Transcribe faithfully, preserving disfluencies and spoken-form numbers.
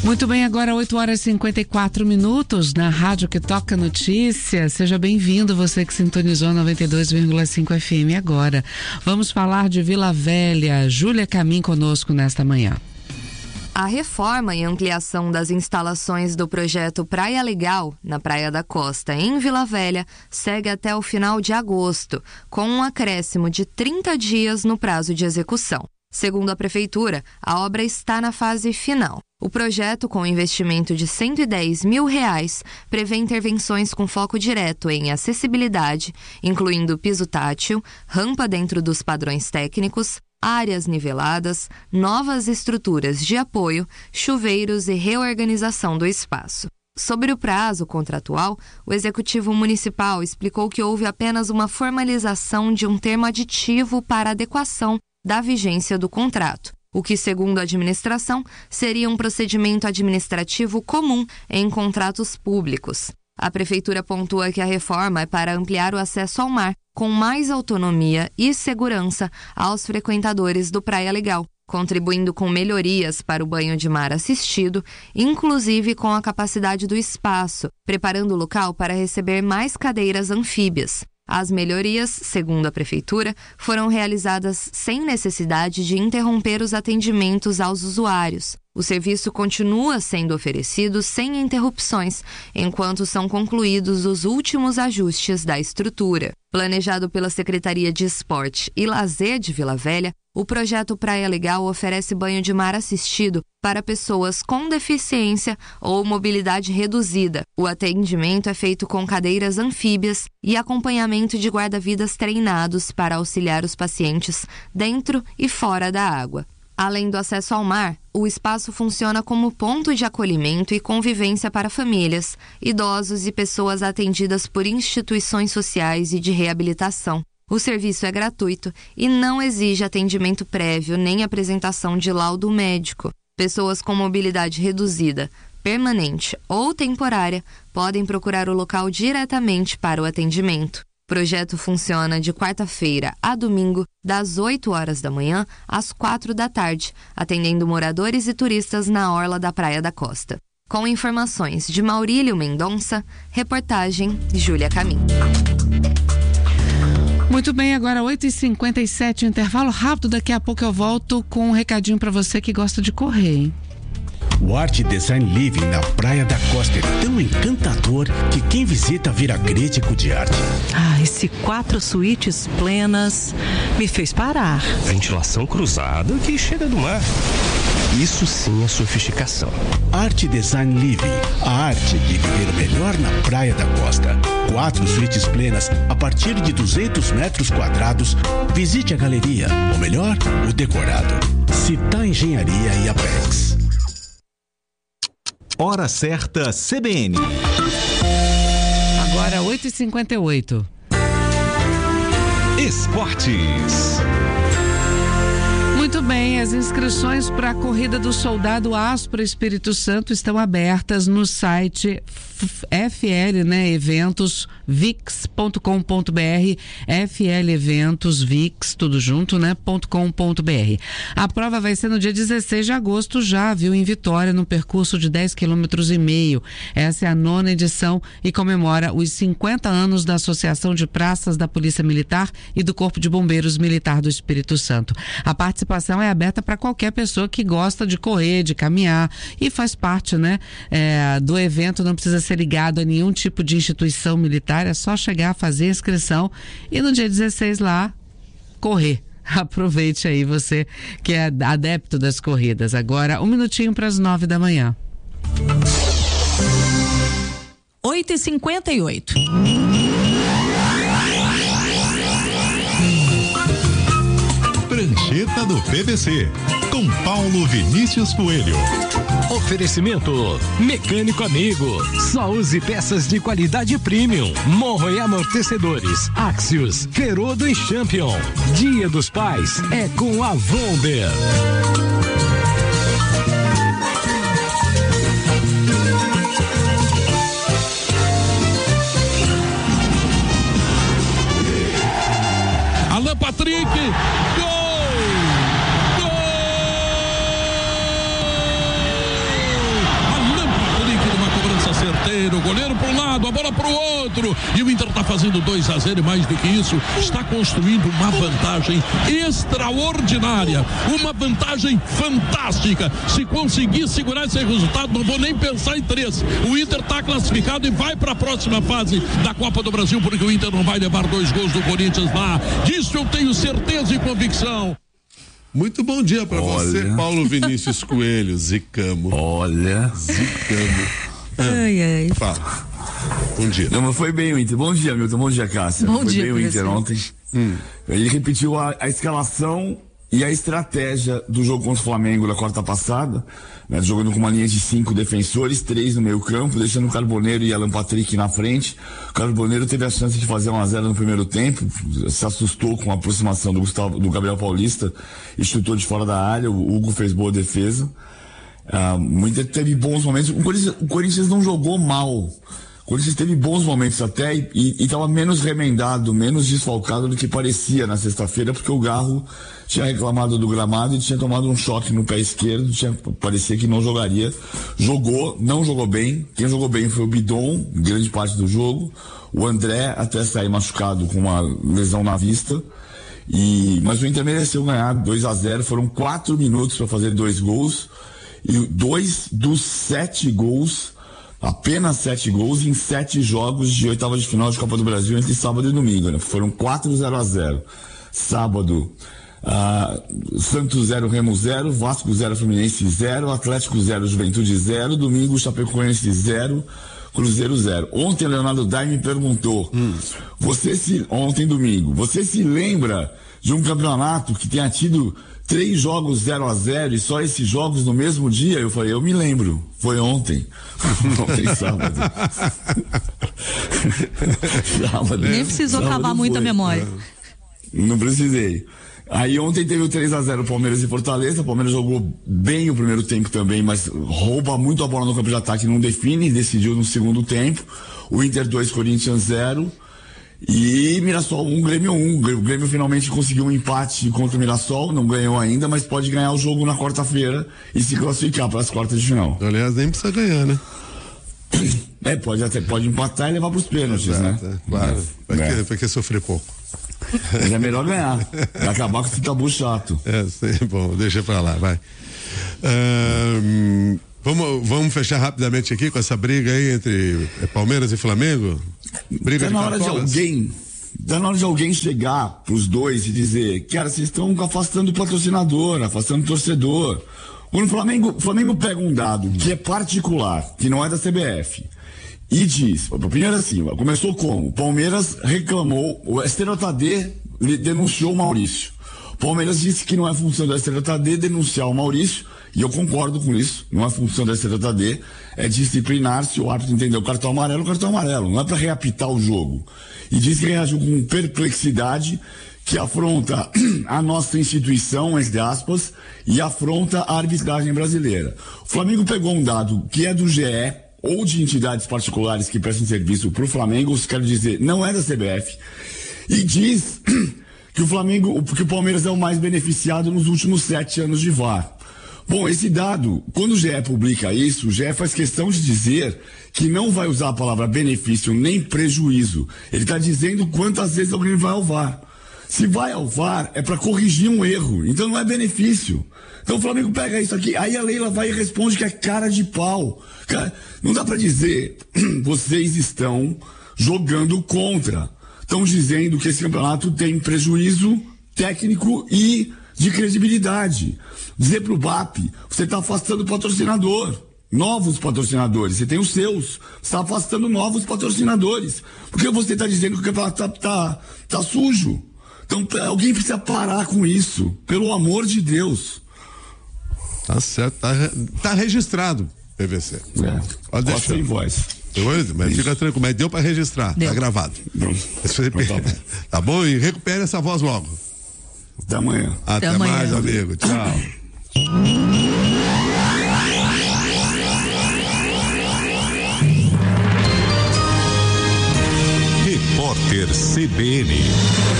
Muito bem, agora oito horas e cinquenta e quatro minutos na rádio que toca notícia. Seja bem-vindo, você que sintonizou noventa e dois vírgula cinco F M agora. Vamos falar de Vila Velha. Júlia Camim conosco nesta manhã. A reforma e ampliação das instalações do projeto Praia Legal, na Praia da Costa, em Vila Velha, segue até o final de agosto, com um acréscimo de trinta dias no prazo de execução. Segundo a Prefeitura, a obra está na fase final. O projeto, com investimento de cento e dez mil reais, prevê intervenções com foco direto em acessibilidade, incluindo piso tátil, rampa dentro dos padrões técnicos, áreas niveladas, novas estruturas de apoio, chuveiros e reorganização do espaço. Sobre o prazo contratual, o Executivo Municipal explicou que houve apenas uma formalização de um termo aditivo para adequação da vigência do contrato, o que, segundo a administração, seria um procedimento administrativo comum em contratos públicos. A Prefeitura pontua que a reforma é para ampliar o acesso ao mar, com mais autonomia e segurança aos frequentadores do Praia Legal, contribuindo com melhorias para o banho de mar assistido, inclusive com a capacidade do espaço, preparando o local para receber mais cadeiras anfíbias. As melhorias, segundo a Prefeitura, foram realizadas sem necessidade de interromper os atendimentos aos usuários. O serviço continua sendo oferecido sem interrupções, enquanto são concluídos os últimos ajustes da estrutura. Planejado pela Secretaria de Esporte e Lazer de Vila Velha, o projeto Praia Legal oferece banho de mar assistido para pessoas com deficiência ou mobilidade reduzida. O atendimento é feito com cadeiras anfíbias e acompanhamento de guarda-vidas treinados para auxiliar os pacientes dentro e fora da água. Além do acesso ao mar, o espaço funciona como ponto de acolhimento e convivência para famílias, idosos e pessoas atendidas por instituições sociais e de reabilitação. O serviço é gratuito e não exige atendimento prévio nem apresentação de laudo médico. Pessoas com mobilidade reduzida, permanente ou temporária podem procurar o local diretamente para o atendimento. O projeto funciona de quarta-feira a domingo, das oito horas da manhã às quatro da tarde, atendendo moradores e turistas na orla da Praia da Costa. Com informações de Maurílio Mendonça, reportagem Júlia Camim. Muito bem, agora oito e cinquenta e sete, intervalo rápido, daqui a pouco eu volto com um recadinho para você que gosta de correr, hein? O Art Design Living na Praia da Costa é tão encantador que quem visita vira crítico de arte. Ah, esse quatro suítes plenas me fez parar. Ventilação cruzada que chega do mar. Isso sim é sofisticação. Art Design Living, a arte de viver melhor na Praia da Costa. Quatro suítes plenas a partir de duzentos metros quadrados. Visite a galeria, ou melhor, o decorado. Citar Engenharia e Apex. Hora certa C B N. Agora oito e cinquenta e oito. Esportes. Muito bem, as inscrições para a Corrida do Soldado Aço para Espírito Santo estão abertas no site F L, né, eventos vix ponto com ponto b r, F L Eventos Vix, tudo junto, né, .com.br. A prova vai ser no dia dezesseis de agosto já, viu, em Vitória, no percurso de dez quilômetros e meio. Essa é a nona edição e comemora os cinquenta anos da Associação de Praças da Polícia Militar e do Corpo de Bombeiros Militar do Espírito Santo. A participação é aberta para qualquer pessoa que gosta de correr, de caminhar e faz parte, né, é, do evento. Não precisa ser ligado a nenhum tipo de instituição militar, é só chegar a fazer a inscrição e no dia dezesseis lá correr. Aproveite aí, você que é adepto das corridas. Agora um minutinho para as nove da manhã. oito e cinquenta e oito. Prancheta do P V C, com Paulo Vinícius Coelho. Oferecimento Mecânico Amigo. Só use peças de qualidade premium. Morro e amortecedores. Axios, Ferodo e Champion. Dia dos Pais é com a Vonder. Alan Patrick. Gol! Gol! escanteio, goleiro para um lado, a bola para o outro, e o Inter está fazendo dois a zero, e mais do que isso, está construindo uma vantagem extraordinária, uma vantagem fantástica. Se conseguir segurar esse resultado, não vou nem pensar em três. O Inter está classificado e vai para a próxima fase da Copa do Brasil, porque o Inter não vai levar dois gols do Corinthians lá. Disso eu tenho certeza e convicção. Muito bom dia para você, Paulo Vinícius Coelho, Zicamo. Olha. Zicamo. Ai, ai. Fala. Bom dia. Não, mas foi bem o Inter. Bom dia, Milton. Bom dia, Cássia. Bom foi dia, bem o Inter ontem. Hum. Ele repetiu a, a escalação e a estratégia do jogo contra o Flamengo da quarta passada, né, jogando com uma linha de cinco defensores, três no meio campo, deixando o Carboneiro e Alan Patrick na frente. O Carboneiro teve a chance de fazer um a zero no primeiro tempo, se assustou com a aproximação do, Gustavo, do Gabriel Paulista e chutou de fora da área. O Hugo fez boa defesa. Ah, o Inter teve bons momentos. O Corinthians, o Corinthians não jogou mal. O Corinthians teve bons momentos até e estava menos remendado, menos desfalcado do que parecia na sexta-feira, porque o Garro tinha reclamado do gramado e tinha tomado um choque no pé esquerdo, tinha, parecia que não jogaria. Jogou, não jogou bem. Quem jogou bem foi o Bidon, grande parte do jogo. O André até sair machucado com uma lesão na vista. E, mas o Inter mereceu ganhar dois a zero, foram quatro minutos para fazer dois gols. E dois dos sete gols, apenas sete gols em sete jogos de oitava de final de Copa do Brasil entre sábado e domingo, né? Foram quatro zero a zero. Sábado, uh, Santos zero, Remo zero, Vasco zero, Fluminense zero, Atlético zero, Juventude zero, domingo Chapecoense zero, Cruzeiro zero. Ontem Leonardo Dai me perguntou, hum. você se, ontem domingo, você se lembra de um campeonato que tenha tido três jogos zero a zero e só esses jogos no mesmo dia? Eu falei, eu me lembro, foi ontem. Ontem, sábado. sábado. Nem precisou sábado cavar muita memória. Não precisei. Aí ontem teve o três a zero Palmeiras e Fortaleza. O Palmeiras jogou bem o primeiro tempo também, mas rouba muito a bola no campo de ataque, não define, decidiu no segundo tempo. O Inter dois, Corinthians zero. E Mirassol um, Grêmio um. O Grêmio finalmente conseguiu um empate contra o Mirassol, não ganhou ainda, mas pode ganhar o jogo na quarta-feira e se classificar para as quartas de final. Aliás, nem precisa ganhar, né? É, pode até pode empatar e levar para os pênaltis, Exato, né? É, claro. Vai, é. Que, vai que sofrer pouco. Mas é melhor ganhar. Vai acabar com esse tabu chato. É, sim, bom, deixa pra lá, vai. Um, vamos, vamos fechar rapidamente aqui com essa briga aí entre Palmeiras e Flamengo? Briga tá na hora de alguém, tá na hora de alguém chegar pros dois e dizer, cara, vocês estão afastando o patrocinador, afastando o torcedor. Quando o Flamengo, o Flamengo pega um dado que é particular, que não é da C B F, e diz, primeiro assim, começou como? O Palmeiras reclamou, o S T J D denunciou o Maurício. O Palmeiras disse que não é função da S T J D denunciar o Maurício, e eu concordo com isso, não é função da S T J D, é disciplinar. Se o árbitro entendeu o cartão amarelo, o cartão amarelo, não é para reapitar o jogo. E diz que reagiu com perplexidade, que afronta a nossa instituição, entre aspas, e afronta a arbitragem brasileira. O Flamengo pegou um dado que é do G E, ou de entidades particulares que prestam serviço para o Flamengo, ou se quer dizer, não é da C B F, e diz que o Flamengo, que o Palmeiras é o mais beneficiado nos últimos sete anos de V A R. Bom, esse dado, quando o G E publica isso, o G E faz questão de dizer que não vai usar a palavra benefício nem prejuízo. Ele está dizendo quantas vezes alguém vai ao V A R. Se vai ao V A R, é para corrigir um erro, então não é benefício. Então o Flamengo pega isso aqui, aí a Leila vai e responde que é cara de pau. Cara, não dá para dizer, vocês estão jogando contra. Estão dizendo que esse campeonato tem prejuízo técnico e de credibilidade. Dizer pro B A P, você está afastando o patrocinador. Novos patrocinadores, você tem os seus, você está afastando novos patrocinadores. Porque você está dizendo que o campeonato tá, tá, tá sujo. Então alguém precisa parar com isso, pelo amor de Deus. Tá certo, tá, tá registrado, P V C. É. Pode deixar. Sem voz. Mas fica tranquilo, mas deu para registrar, deu. Tá gravado. Tá, tá bom? E recupere essa voz logo. Até amanhã. Até, Até mais, amanhã. Amigo. Tchau. Repórter C B N.